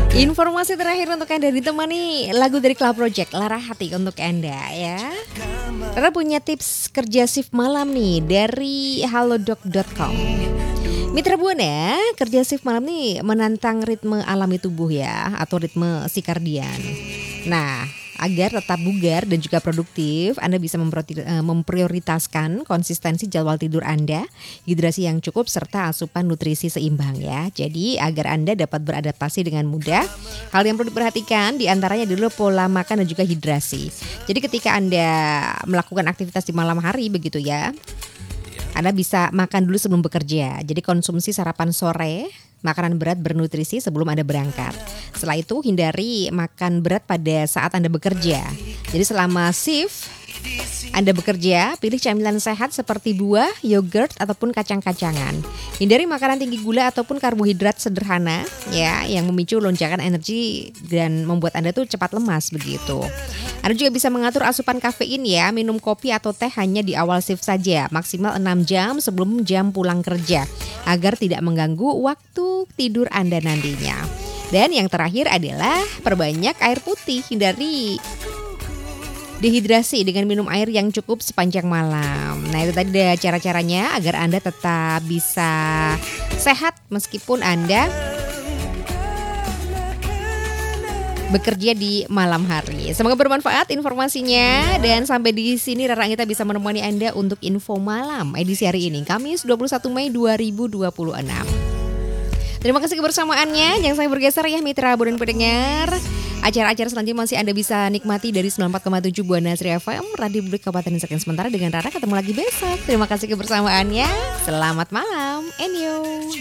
Informasi terakhir untuk Anda ditemani lagu dari Club Project, Lara Hati untuk Anda ya. Rara punya tips kerja shift malam nih dari halodoc.com. Mitra Buana, kerja shift malam nih menantang ritme alami tubuh ya, atau ritme sirkadian. Nah, agar tetap bugar dan juga produktif, Anda bisa memprioritaskan konsistensi jadwal tidur Anda, hidrasi yang cukup, serta asupan nutrisi seimbang ya. Jadi agar Anda dapat beradaptasi dengan mudah, hal yang perlu diperhatikan diantaranya dulu pola makan dan juga hidrasi. Jadi ketika Anda melakukan aktivitas di malam hari begitu ya, Anda bisa makan dulu sebelum bekerja. Jadi konsumsi sarapan sore, makanan berat bernutrisi sebelum Anda berangkat. Setelah itu hindari makan berat pada saat Anda bekerja. Jadi selama shift Anda bekerja, pilih camilan sehat seperti buah, yogurt ataupun kacang-kacangan. Hindari makanan tinggi gula ataupun karbohidrat sederhana ya, yang memicu lonjakan energi dan membuat Anda tuh cepat lemas begitu. Anda juga bisa mengatur asupan kafein ya, minum kopi atau teh hanya di awal shift saja, maksimal 6 jam sebelum jam pulang kerja, agar tidak mengganggu waktu tidur Anda nantinya. Dan yang terakhir adalah perbanyak air putih, hindari dehidrasi dengan minum air yang cukup sepanjang malam. Nah itu tadi cara-caranya agar Anda tetap bisa sehat meskipun Anda bekerja di malam hari. Semoga bermanfaat informasinya, dan sampai di sini Rara Anggita bisa menemani Anda untuk info malam edisi hari ini, Kamis 21 Mei 2026. Terima kasih kebersamaannya. Jangan sampai bergeser ya mitra budan pendengar. Acara-acara selanjutnya masih Anda bisa nikmati dari 94,7 Buana Sri FM, Radio Publik Kabupaten Sekian Sementara dengan Rara. Ketemu lagi besok. Terima kasih kebersamaannya. Selamat malam. Enyo.